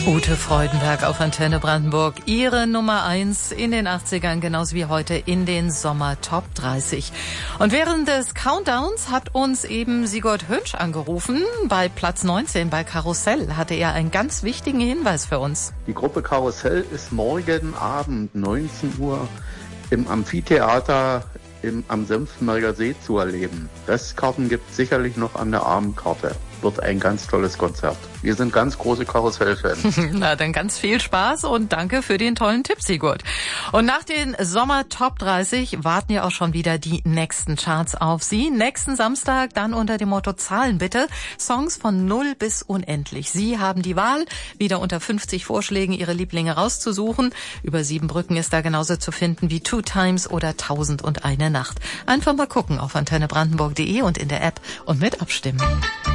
Ute Freudenberg auf Antenne Brandenburg. Ihre Nummer 1 in den 80ern, genauso wie heute in den Sommer Top 30. Und während des Countdowns hat uns eben Sigurd Hönsch angerufen. Bei Platz 19 bei Karussell hatte er einen ganz wichtigen Hinweis für uns. Die Gruppe Karussell ist morgen Abend 19 Uhr im Amphitheater am Senftenberger See zu erleben. Restkarten gibt es sicherlich noch an der Abendkarte. Wird ein ganz tolles Konzert. Wir sind ganz große Karussell-Fans. Na, dann ganz viel Spaß und danke für den tollen Tipp, Sigurd. Und nach den Sommer Top 30 warten ja auch schon wieder die nächsten Charts auf Sie. Nächsten Samstag dann unter dem Motto Zahlen bitte. Songs von 0 bis unendlich. Sie haben die Wahl, wieder unter 50 Vorschlägen Ihre Lieblinge rauszusuchen. Über 7 Brücken ist da genauso zu finden wie Two Times oder 1001 Nacht. Einfach mal gucken auf antennebrandenburg.de und in der App und mit abstimmen.